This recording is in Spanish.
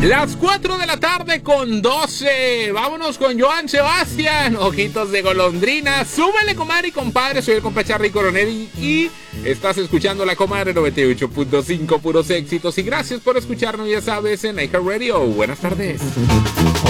Las 4 de la tarde con 12. Vámonos con Joan Sebastián. Ojitos de golondrina. Súbele, comadre y compadre. Soy el compa Charly Coronel y estás escuchando La Comadre 98.5, puros éxitos. Y gracias por escucharnos, ya sabes, en iHeartRadio. Buenas tardes.